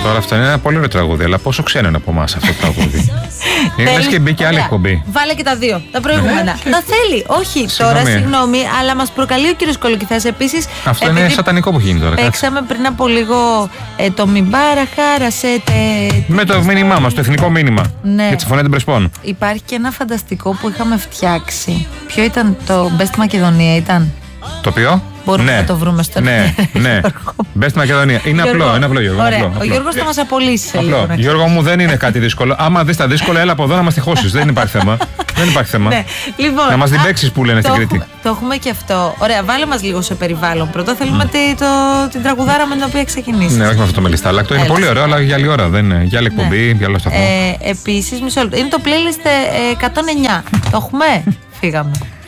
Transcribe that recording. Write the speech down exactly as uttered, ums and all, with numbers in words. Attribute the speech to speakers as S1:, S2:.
S1: Τώρα αυτό είναι ένα πολύ ωραίο τραγούδι, αλλά πόσο ξένο είναι από εμάς αυτό το τραγούδι. Είναι και μπήκε άλλη εκπομπή.
S2: Βάλε και τα δύο, τα προηγούμενα. Τα θέλει, όχι τώρα, συγγνώμη, αλλά μας προκαλεί ο κύριος Κολοκυθάς επίσης.
S1: Αυτό είναι σατανικό που γίνει τώρα.
S2: Παίξαμε πριν από λίγο ε, το μην παραχάρασετε.
S1: Με το μήνυμά μας, το εθνικό μήνυμα.
S2: Ναι.
S1: Για τη Συμφωνία των Πρεσπών.
S2: Υπάρχει και ένα φανταστικό που είχαμε φτιάξει. Ποιο ήταν το Best Μακεδονία, ήταν.
S1: Το οποίο?
S2: Μπορούμε
S1: ναι.
S2: να το βρούμε στο
S1: ναι, ναι. Best Μακεδονία. Είναι
S2: Γιώργο,
S1: απλό, είναι απλό, Γιώργο.
S2: Ωραία.
S1: Απλό,
S2: ο Γιώργος θα μας απολύσει.
S1: Απλό. Γιώργο μου, δεν είναι κάτι δύσκολο. Άμα δεις τα δύσκολα, έλα από εδώ να μας τυχώσεις. Δεν υπάρχει θέμα. Δεν υπάρχει θέμα.
S2: Ναι. Λοιπόν,
S1: να μας την παίξεις που λένε στην Κρήτη.
S2: Το έχουμε και αυτό. Ωραία, βάλε μας λίγο σε περιβάλλον. Πρώτα θέλουμε mm. τη, το, την τραγουδάρα με την οποία ξεκινήσεις.
S1: Ναι, όχι με αυτό το μελιστάλακτο. Είναι πολύ ωραίο, αλλά για άλλη ώρα. Δεν είναι. Για άλλη εκπομπή, ναι. Για άλλο σταθμό.
S2: Ε, Επίσης, μισό λεπτό. Είναι το playlist εκατόν εννιά. Το έχουμε. Φύγαμε.